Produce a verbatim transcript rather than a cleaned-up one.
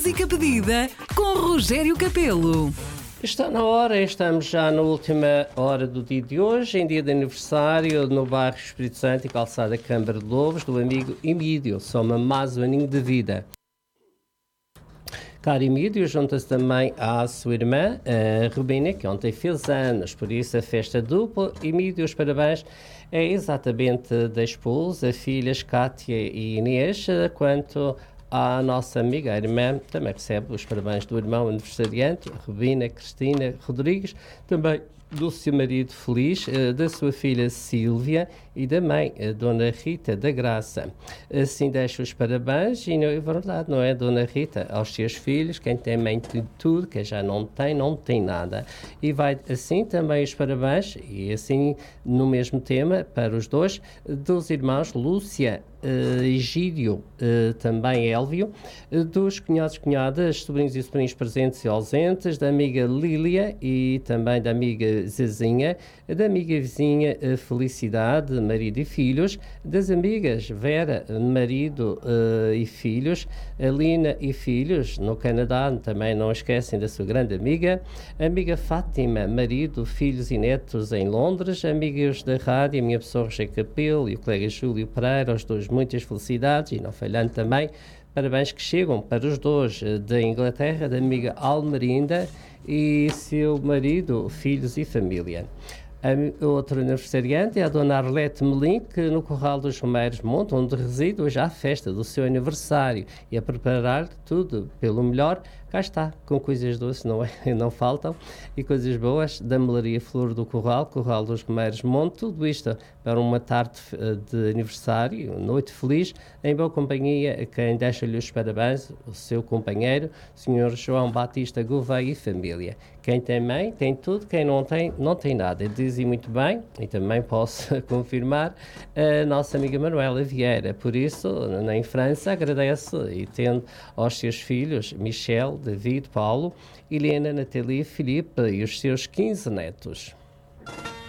Música pedida com Rogério Capelo. Está na hora, estamos já na última hora do dia de hoje, em dia de aniversário, no bairro Espírito Santo e calçada Câmara de Lobos, do amigo Emílio, soma mais um aninho de vida. Caro Emílio, junta-se também à sua irmã, a Rubina, que ontem fez anos, por isso a festa dupla. Emílio, os parabéns é exatamente da esposa, filhas Cátia e Inês, quanto à nossa amiga, a irmã, também recebe os parabéns do irmão aniversariante, Rubina Cristina Rodrigues, também do seu marido Feliz, da sua filha Sílvia e da mãe, a Dona Rita da Graça. Assim deixo os parabéns, e não é verdade, não é, Dona Rita, aos seus filhos, quem tem mãe tem tudo, quem já não tem, não tem nada. E vai assim também os parabéns, e assim no mesmo tema, para os dois, dos irmãos Lúcia Uh, Egídio, uh, também Élvio, uh, dos cunhados e cunhadas, sobrinhos e sobrinhos presentes e ausentes, da amiga Lília e também da amiga Zezinha, da amiga vizinha uh, Felicidade, marido e filhos, das amigas Vera, marido uh, e filhos, Alina e filhos, no Canadá, também não esquecem da sua grande amiga, amiga Fátima, marido, filhos e netos em Londres, amigos da rádio, a minha pessoa Rogério Capelo e o colega Júlio Pereira, os dois muitas felicidades e não falhando também, parabéns que chegam para os dois da Inglaterra, da amiga Almerinda e seu marido, filhos e família. A outra aniversariante é a dona Arlete Melim, que no Corral dos Romeiros Monte, onde reside, hoje há a festa do seu aniversário e a preparar tudo pelo melhor. Cá está, com coisas doces, não, é, não faltam, e coisas boas, da Melaria Flor do Corral, Corral dos Romeiros Monte, tudo isto para uma tarde de aniversário, noite feliz, em boa companhia, a quem deixa-lhe os parabéns, o seu companheiro, senhor João Batista Gouveia e família. Quem tem mãe, tem tudo, quem não tem, não tem nada. Dizem muito bem, e também posso confirmar, a nossa amiga Manuela Vieira. Por isso, em França, agradece e tendo aos seus filhos, Michel, David, Paulo, Helena, Nathalie, Filipe e os seus quinze netos.